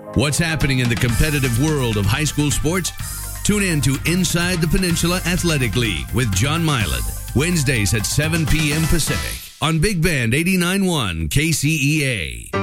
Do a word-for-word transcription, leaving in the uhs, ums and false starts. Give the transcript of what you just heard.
What's happening in the competitive world of high school sports? Tune in to Inside the Peninsula Athletic League with John Milan, Wednesdays at seven p.m. Pacific on Big Band eighty-nine point one K C E A.